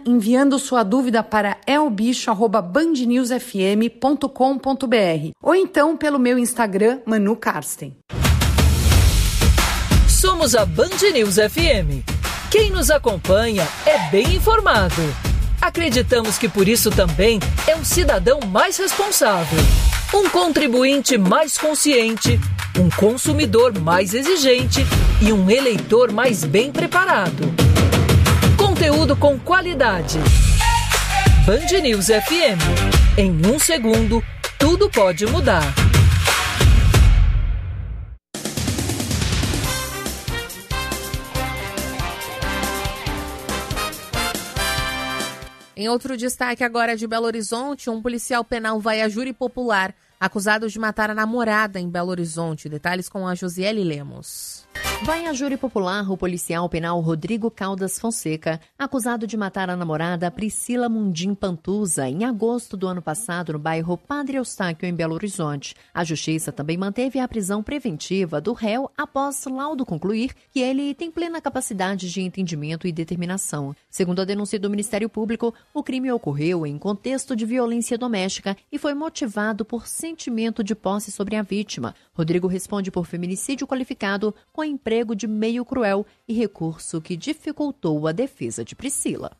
enviando sua dúvida para elbicho@bandnewsfm.com.br ou então pelo meu Instagram, Manu Karsten. Somos a Band News FM. Quem nos acompanha é bem informado. Acreditamos que por isso também é um cidadão mais responsável, um contribuinte mais consciente, um consumidor mais exigente e um eleitor mais bem preparado. Conteúdo com qualidade. Band News FM. Em 1 segundo, tudo pode mudar. Em outro destaque agora de Belo Horizonte, um policial penal vai a júri popular, acusado de matar a namorada em Belo Horizonte. Detalhes com a Josiele Lemos. Vai a júri popular o policial penal Rodrigo Caldas Fonseca, acusado de matar a namorada Priscila Mundim Pantuza em agosto do ano passado no bairro Padre Eustáquio, em Belo Horizonte. A justiça também manteve a prisão preventiva do réu após laudo concluir que ele tem plena capacidade de entendimento e determinação. Segundo a denúncia do Ministério Público, o crime ocorreu em contexto de violência doméstica e foi motivado por sentimento de posse sobre a vítima. Rodrigo responde por feminicídio qualificado com emprego de meio cruel e recurso que dificultou a defesa de Priscila.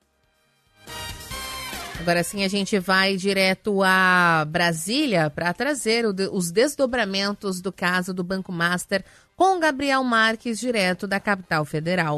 Agora sim a gente vai direto a Brasília para trazer os desdobramentos do caso do Banco Master com Gabriel Marques, direto da capital federal.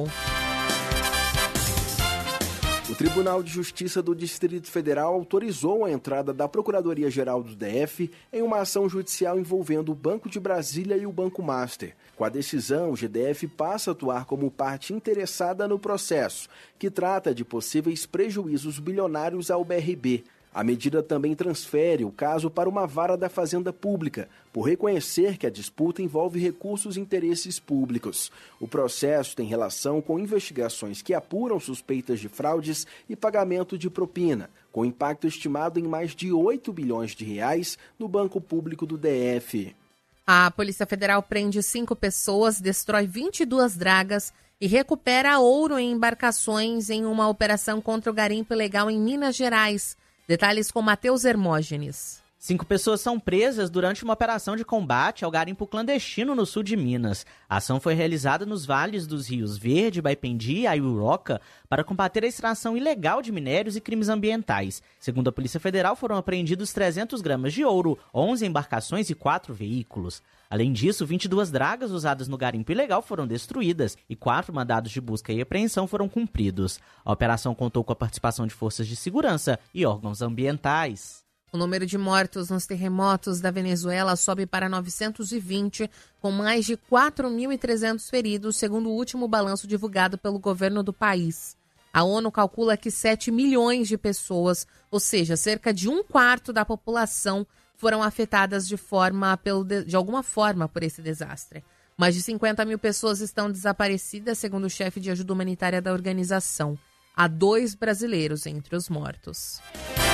O Tribunal de Justiça do Distrito Federal autorizou a entrada da Procuradoria-Geral do DF em uma ação judicial envolvendo o Banco de Brasília e o Banco Master. Com a decisão, o GDF passa a atuar como parte interessada no processo, que trata de possíveis prejuízos bilionários ao BRB. A medida também transfere o caso para uma vara da Fazenda Pública, por reconhecer que a disputa envolve recursos e interesses públicos. O processo tem relação com investigações que apuram suspeitas de fraudes e pagamento de propina, com impacto estimado em mais de 8 bilhões de reais no Banco Público do DF. A Polícia Federal prende 5 pessoas, destrói 22 dragas e recupera ouro em embarcações em uma operação contra o garimpo ilegal em Minas Gerais. Detalhes com Matheus Hermógenes. 5 pessoas são presas durante uma operação de combate ao garimpo clandestino no sul de Minas. A ação foi realizada nos vales dos rios Verde, Baipendi e Aiuroca para combater a extração ilegal de minérios e crimes ambientais. Segundo a Polícia Federal, foram apreendidos 300 gramas de ouro, 11 embarcações e 4 veículos. Além disso, 22 dragas usadas no garimpo ilegal foram destruídas e 4 mandados de busca e apreensão foram cumpridos. A operação contou com a participação de forças de segurança e órgãos ambientais. O número de mortos nos terremotos da Venezuela sobe para 920, com mais de 4.300 feridos, segundo o último balanço divulgado pelo governo do país. A ONU calcula que 7 milhões de pessoas, ou seja, cerca de 1/4 da população, foram afetadas de alguma forma por esse desastre. Mais de 50 mil pessoas estão desaparecidas, segundo o chefe de ajuda humanitária da organização. Há 2 brasileiros entre os mortos.